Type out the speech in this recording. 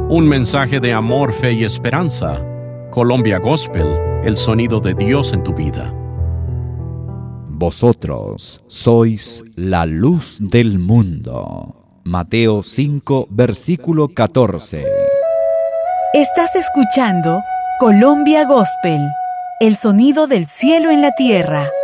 Un mensaje de amor, fe y esperanza. Colombia Gospel, el sonido de Dios en tu vida. Vosotros sois la luz del mundo. Mateo 5, versículo 14. Estás escuchando Colombia Gospel, el sonido del cielo en la tierra.